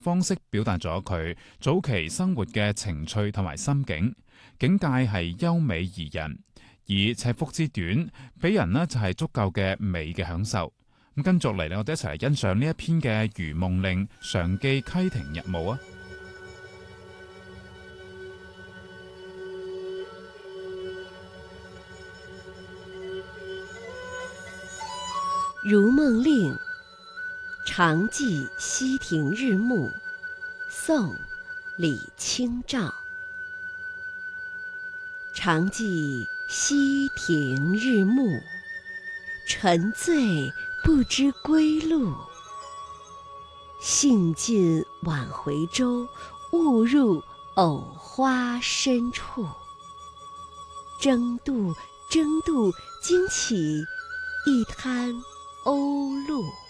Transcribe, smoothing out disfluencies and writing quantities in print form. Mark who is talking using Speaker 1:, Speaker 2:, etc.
Speaker 1: 方式表達咗佢早期生活嘅情趣同埋心境，境界係優美宜人，以尺幅之短，俾人呢就係足夠嘅美嘅享受。咁跟住嚟咧，我哋一齊嚟欣賞呢一篇嘅《如夢令·常記溪亭日暮》啊！
Speaker 2: 《如夢令·常記溪亭日暮》宋·李清照。常記溪亭日暮，沉醉不知歸路。兴尽晚回舟，误入藕花深處。争渡惊起一滩鸥鹭。